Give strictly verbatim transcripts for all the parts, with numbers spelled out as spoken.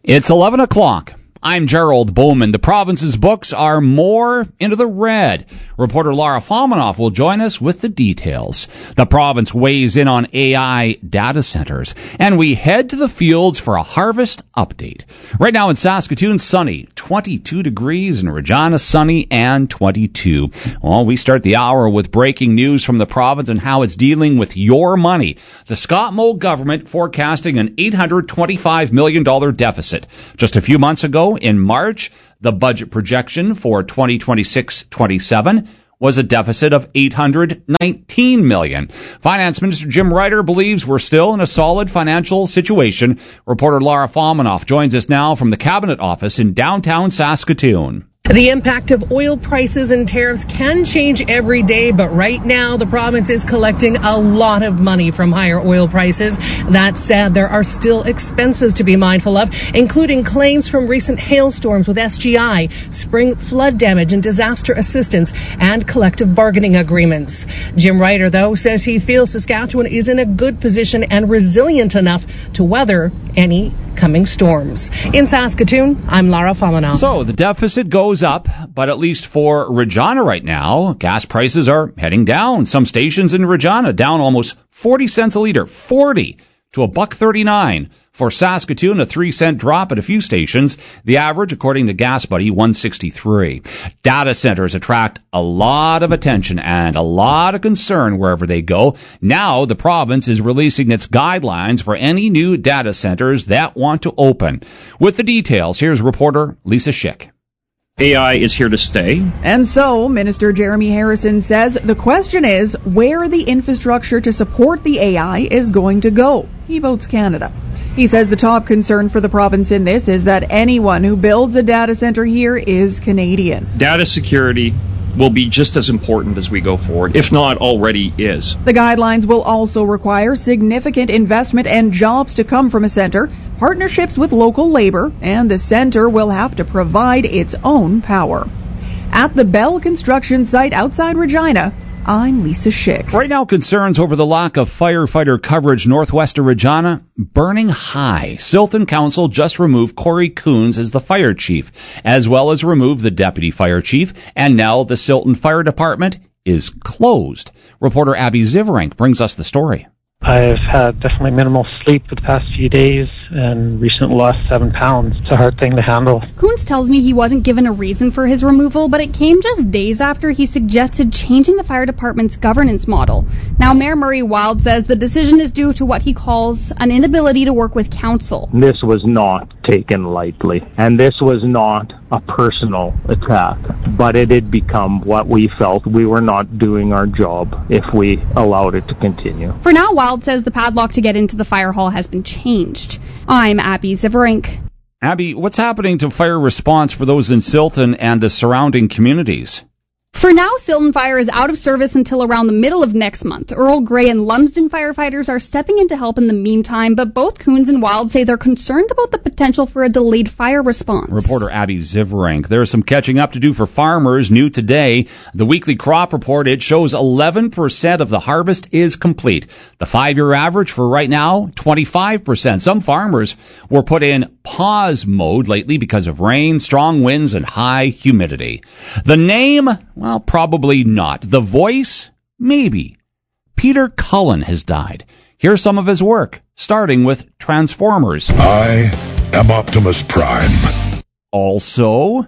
It's eleven o'clock. I'm Gerald Bowman. The province's books are more into the red. Reporter Laura Fomanoff will join us with the details. The province weighs in on A I data centers, and we head to the fields for a harvest update. Right now in Saskatoon, sunny, twenty-two degrees, in Regina, sunny and twenty-two. Well, we start the hour with breaking news from the province and how it's dealing with your money. The Scott Moe government forecasting an eight hundred twenty-five million dollars deficit. Just a few months ago, in March, the budget projection for twenty twenty-six twenty-seven was a deficit of eight hundred nineteen million dollars. Finance Minister Jim Ryder believes we're still in a solid financial situation. Reporter Laura Fomanoff joins us now from the Cabinet Office in downtown Saskatoon. The impact of oil prices and tariffs can change every day, but right now the province is collecting a lot of money from higher oil prices. That said, there are still expenses to be mindful of, including claims from recent hailstorms with S G I, spring flood damage and disaster assistance, and collective bargaining agreements. Jim Ryder, though, says he feels Saskatchewan is in a good position and resilient enough to weather any coming storms. In Saskatoon, I'm Laura Fomanoff. So the deficit goes up, but at least for Regina right now, gas prices are heading down. Some stations in Regina down almost forty cents a litre, forty to a buck thirty-nine. For Saskatoon, a three cent drop at a few stations. The average, according to Gas Buddy, one sixty-three. Data centers attract a lot of attention and a lot of concern wherever they go. Now the province is releasing its guidelines for any new data centers that want to open. With the details, here's reporter Lisa Schick. A I is here to stay. And so, Minister Jeremy Harrison says the question is where the infrastructure to support the A I is going to go. He votes Canada. He says the top concern for the province in this is that anyone who builds a data center here is Canadian. Data security will be just as important as we go forward, if not already is. The guidelines will also require significant investment and jobs to come from a center, partnerships with local labor, and the center will have to provide its own power. At the Bell construction site outside Regina, I'm Lisa Schick. Right now, concerns over the lack of firefighter coverage northwest of Regina burning high. Silton Council just removed Corey Coons as the fire chief, as well as removed the deputy fire chief, and now the Silton Fire Department is closed. Reporter Abby Zivarenk brings us the story. I've had definitely minimal sleep for the past few days and recently lost seven pounds. It's a hard thing to handle. Coons tells me he wasn't given a reason for his removal, but it came just days after he suggested changing the fire department's governance model. Now, Mayor Murray Wild says the decision is due to what he calls an inability to work with council. This was not taken lightly, and this was not a personal attack, but it had become what we felt we were not doing our job if we allowed it to continue. For now, Wild says the padlock to get into the fire hall has been changed. I'm Abby Zivarenk. Abby, what's happening to fire response for those in Silton and the surrounding communities? For now, Silton Fire is out of service until around the middle of next month. Earl Grey and Lumsden firefighters are stepping in to help in the meantime, but both Coons and Wild say they're concerned about the potential for a delayed fire response. Reporter Abby Zivarenk. There's some catching up to do for farmers. New today, the weekly crop report, it shows eleven percent of the harvest is complete. The five-year average for right now, twenty-five percent. Some farmers were put in pause mode lately because of rain, strong winds, and high humidity. The name, well, probably not. The voice, maybe. Peter Cullen has died. Here's some of his work, starting with Transformers. I am Optimus Prime. Also,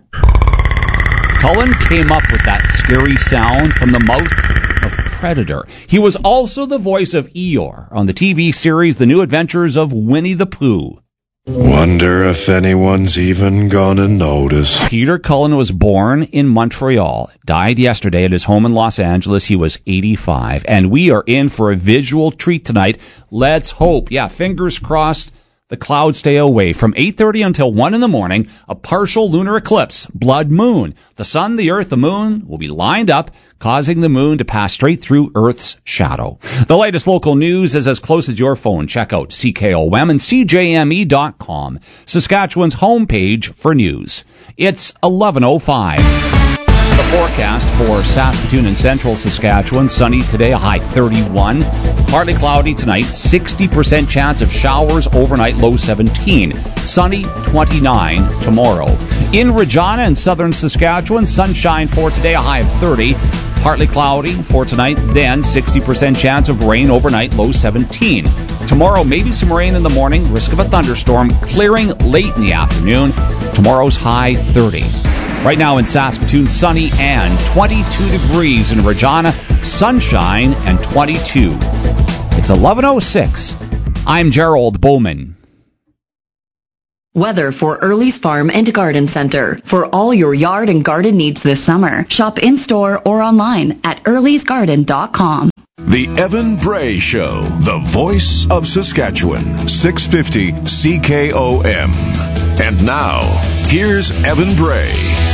Cullen came up with that scary sound from the mouth of Predator. He was also the voice of Eeyore on the T V series The New Adventures of Winnie the Pooh. Wonder if anyone's even gonna notice. Peter Cullen was born in Montreal, died yesterday at his home in Los Angeles. He was eighty-five, and we are in for a visual treat tonight. Let's hope, yeah, fingers crossed, the clouds stay away. From eight thirty until one in the morning, a partial lunar eclipse, blood moon. The sun, the earth, the moon will be lined up, causing the moon to pass straight through Earth's shadow. The latest local news is as close as your phone. Check out C K O M and C J M E dot com, Saskatchewan's homepage for news. It's eleven oh five. the forecast for Saskatoon and central Saskatchewan. Sunny today, a high thirty-one. Partly cloudy tonight, sixty percent chance of showers overnight, low seventeen. Sunny, twenty-nine tomorrow. In Regina and southern Saskatchewan, sunshine for today, a high of thirty. Partly cloudy for tonight, then sixty percent chance of rain overnight, low seventeen. Tomorrow, maybe some rain in the morning, risk of a thunderstorm, clearing late in the afternoon. Tomorrow's high thirty. Right now in Saskatoon, sunny and twenty-two degrees. In Regina, sunshine and twenty-two. It's eleven oh six. I'm Gerald Bowman. Weather for Early's Farm and Garden Center. For all your yard and garden needs this summer, shop in-store or online at earlys garden dot com. The Evan Bray Show, the voice of Saskatchewan, six fifty C K O M. And now, here's Evan Bray.